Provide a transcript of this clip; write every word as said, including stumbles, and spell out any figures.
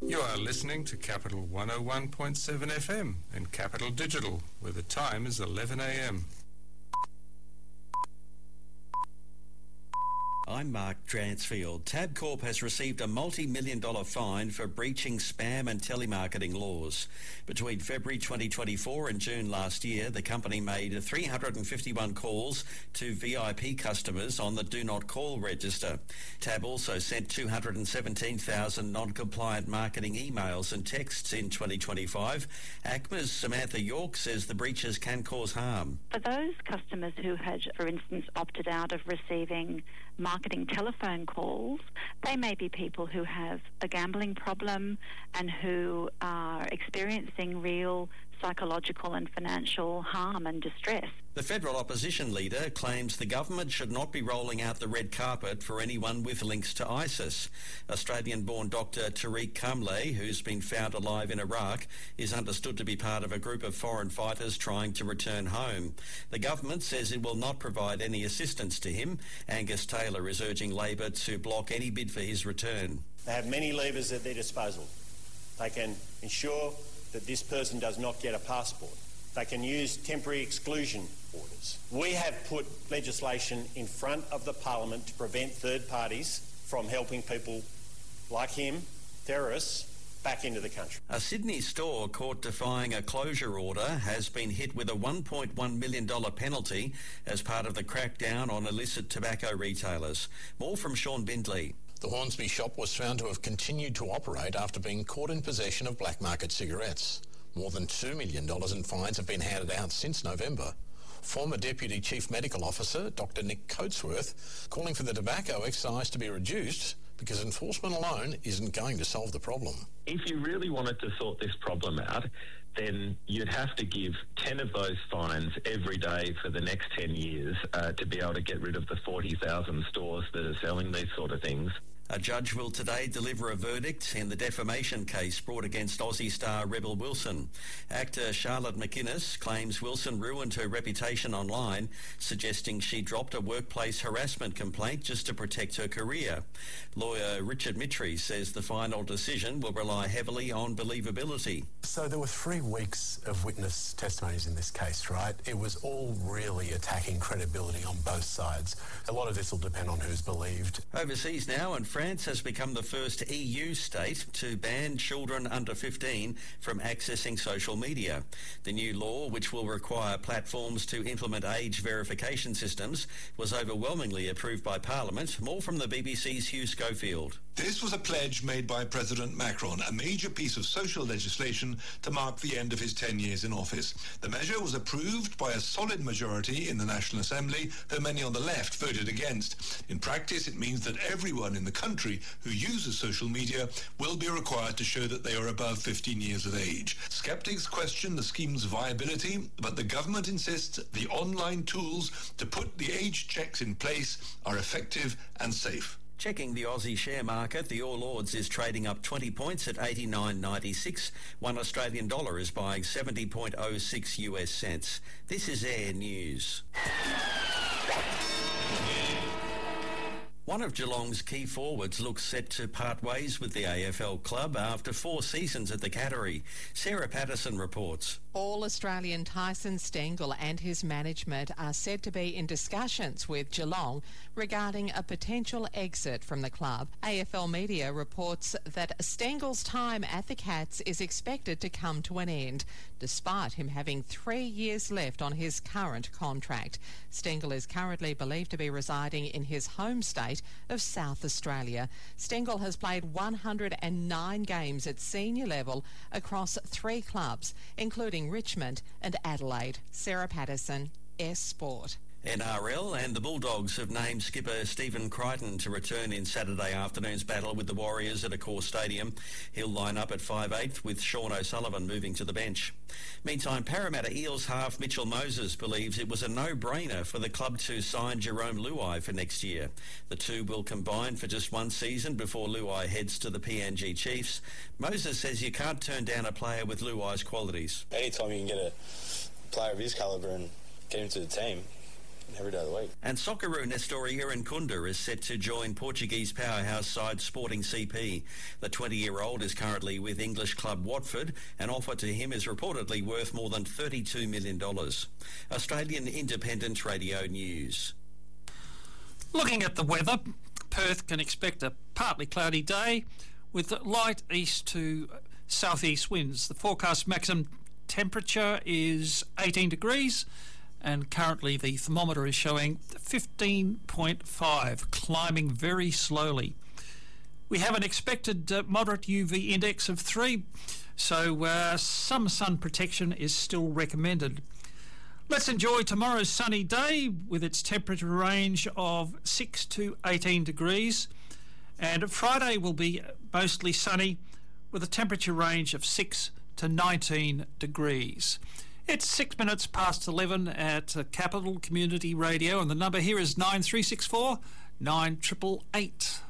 You are listening to Capital one oh one point seven F M and Capital Digital, where the time is eleven a m. I'm Mark Dransfield. Tabcorp has received a multi-million dollar fine for breaching spam and telemarketing laws. Between February twenty twenty-four and June last year, the company made three hundred fifty-one calls to V I P customers on the Do Not Call register. Tab also sent two hundred seventeen thousand non-compliant marketing emails and texts in twenty twenty-five. A C M A's Samantha York says the breaches can cause harm. For those customers who had, for instance, opted out of receiving marketing telephone calls, they may be people who have a gambling problem and who are experiencing real psychological and financial harm and distress. The federal opposition leader claims the government should not be rolling out the red carpet for anyone with links to ISIS. Australian-born Doctor Tariq Kamle, who's been found alive in Iraq, is understood to be part of a group of foreign fighters trying to return home. The government says it will not provide any assistance to him. Angus Taylor is urging Labor to block any bid for his return. They have many levers at their disposal. They can ensure that this person does not get a passport. They can use temporary exclusion orders. We have put legislation in front of the Parliament to prevent third parties from helping people like him, terrorists, back into the country. A Sydney store caught defying a closure order has been hit with a one point one million dollars penalty as part of the crackdown on illicit tobacco retailers. More from Sean Bindley. The Hornsby shop was found to have continued to operate after being caught in possession of black market cigarettes. More than two million dollars in fines have been handed out since November. Former Deputy Chief Medical Officer Doctor Nick Coatsworth calling for the tobacco excise to be reduced because enforcement alone isn't going to solve the problem. If you really wanted to sort this problem out, then you'd have to give ten of those fines every day for the next ten years uh, to be able to get rid of the forty thousand stores that are selling these sort of things. A judge will today deliver a verdict in the defamation case brought against Aussie star Rebel Wilson. Actor Charlotte McInnes claims Wilson ruined her reputation online, suggesting she dropped a workplace harassment complaint just to protect her career. Lawyer Richard Mitri says the final decision will rely heavily on believability. So there were three weeks of witness testimonies in this case, right? It was all really attacking credibility on both sides. A lot of this will depend on who's believed. Overseas now, and France has become the first E U state to ban children under fifteen from accessing social media. The new law, which will require platforms to implement age verification systems, was overwhelmingly approved by Parliament. More from the B B C's Hugh Schofield. This was a pledge made by President Macron, a major piece of social legislation to mark the end of his ten years in office. The measure was approved by a solid majority in the National Assembly, though many on the left voted against. In practice, it means that everyone in the country who uses social media will be required to show that they are above fifteen years of age. Skeptics question the scheme's viability, but the government insists the online tools to put the age checks in place are effective and safe. Checking the Aussie share market, the All Ords is trading up twenty points at eighty-nine ninety-six. One Australian dollar is buying seventy point oh six U S cents. This is Air News. One of Geelong's key forwards looks set to part ways with the A F L club after four seasons at the Cattery. Sarah Patterson reports. All-Australian Tyson Stengel and his management are said to be in discussions with Geelong regarding a potential exit from the club. A F L media reports that Stengel's time at the Cats is expected to come to an end, despite him having three years left on his current contract. Stengel is currently believed to be residing in his home state of South Australia. Stengel has played one hundred nine games at senior level across three clubs, including Richmond and Adelaide. Sarah Patterson, S Sport. N R L and the Bulldogs have named skipper Stephen Crichton to return in Saturday afternoon's battle with the Warriors at Accor Stadium. He'll line up at five eighth with Sean O'Sullivan moving to the bench. Meantime, Parramatta Eels half Mitchell Moses believes it was a no-brainer for the club to sign Jerome Luai for next year. The two will combine for just one season before Luai heads to the P N G Chiefs. Moses says you can't turn down a player with Luai's qualities. Anytime you can get a player of his calibre and get him to the team, every day of the week. And Socceroo Nestor Irankunda is set to join Portuguese powerhouse side Sporting C P. The twenty-year-old is currently with English club Watford. An offer to him is reportedly worth more than thirty-two million dollars. Australian Independent Radio News. Looking at the weather, Perth can expect a partly cloudy day with light east to southeast winds. The forecast maximum temperature is eighteen degrees and currently the thermometer is showing fifteen point five, climbing very slowly. We have an expected uh, moderate U V index of three, so uh, some sun protection is still recommended. Let's enjoy tomorrow's sunny day with its temperature range of six to eighteen degrees, and Friday will be mostly sunny with a temperature range of six to nineteen degrees. It's six minutes past eleven at uh, Capital Community Radio, and the number here is nine three six four, nine eight eight eight.